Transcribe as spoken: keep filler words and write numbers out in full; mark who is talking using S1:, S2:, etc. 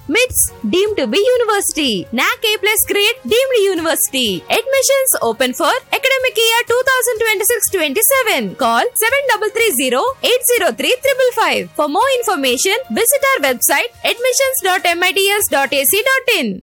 S1: మిట్స్ deemed to be university. నాక్ ఏ plus grade deemed university. Admissions open for academic year twenty twenty-six twenty-seven. Call seven three three zero eight zero three five five. For more information, visit our website admissions dot mits dot a c dot in.